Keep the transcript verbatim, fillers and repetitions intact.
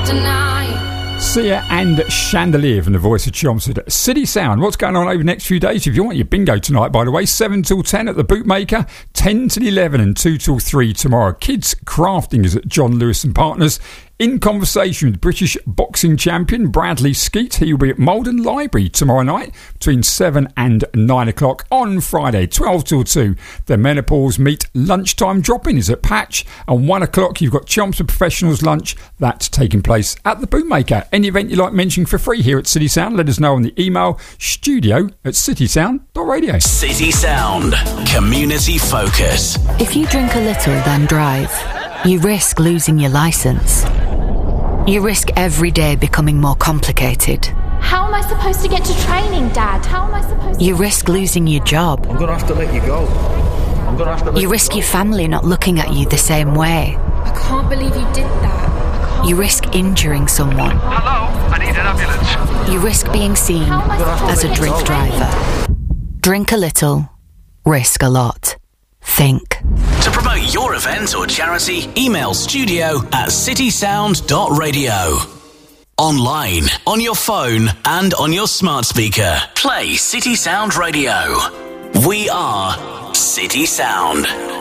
deny. Sia and Chandelier from the voice of Chelmsford. City Sound. What's going on over the next few days? If you want your bingo tonight, by the way, seven till ten at the Bootmaker, ten till eleven and two till three tomorrow. Kids Crafting is at John Lewis and Partners. In conversation with British boxing champion Bradley Skeet. He will be at Malden Library tomorrow night between seven and nine o'clock. On Friday, twelve till two, the Menopause Meet lunchtime drop-in is at Patch. And one o'clock, you've got Chelmsford Professionals lunch. That's taking place at the Bootmaker. Any event you like mentioning for free here at City Sound, let us know on the email studio at citysound dot radio. City Sound. Community focus. If you drink a little, then drive, you risk losing your licence. You risk every day becoming more complicated. How am I supposed to get to training, Dad? How am I supposed to... You risk losing your job. I'm going to have to let you go. I'm going to have to let You risk you your family not looking at you the same way. I can't believe you did that. You risk injuring someone. Hello, I need an ambulance. You risk being seen as a drink driver. Drink a little, risk a lot. Think. To promote your event or charity, email studio at citysound dot radio. Online, on your phone, and on your smart speaker. Play City Sound Radio. We are City Sound.